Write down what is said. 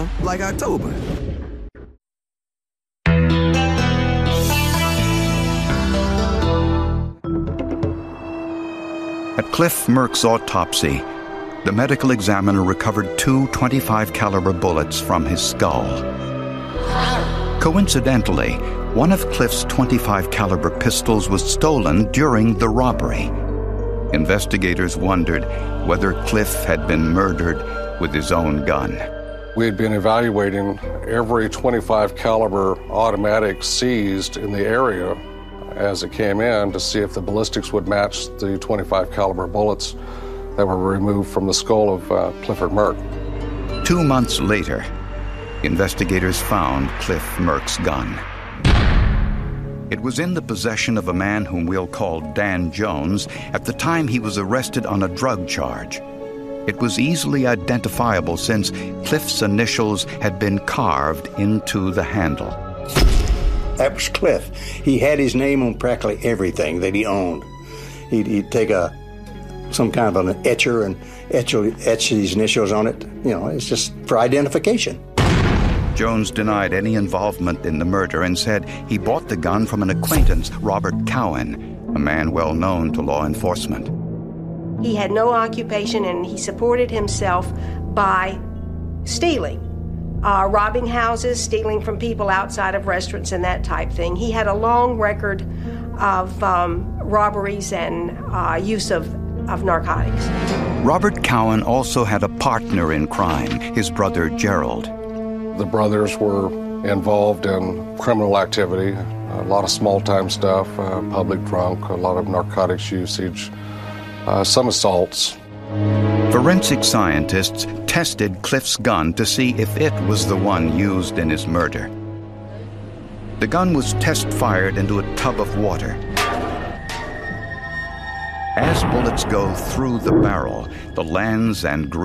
summer like October. At Cliff Merck's autopsy, the medical examiner recovered two .25 caliber bullets from his skull. Coincidentally, one of Cliff's .25 caliber pistols was stolen during the robbery. Investigators wondered whether Cliff had been murdered with his own gun. We had been evaluating every .25 caliber automatic seized in the area as it came in to see if the ballistics would match the .25 caliber bullets that were removed from the skull of Clifford Merck. 2 months later, investigators found Cliff Merck's gun. It was in the possession of a man whom we'll call Dan Jones at the time he was arrested on a drug charge. It was easily identifiable since Cliff's initials had been carved into the handle. That was Cliff. He had his name on practically everything that he owned. He'd take some kind of an etcher and etch his initials on it. It's just for identification. Jones denied any involvement in the murder and said he bought the gun from an acquaintance, Robert Cowan, a man well known to law enforcement. He had no occupation and he supported himself by stealing. Robbing houses, stealing from people outside of restaurants and that type thing. He had a long record of robberies and use of narcotics. Robert Cowan also had a partner in crime, his brother Gerald. The brothers were involved in criminal activity, a lot of small-time stuff, public drunk, a lot of narcotics usage, some assaults. Forensic scientists tested Cliff's gun to see if it was the one used in his murder. The gun was test-fired into a tub of water. As bullets go through the barrel, the lens and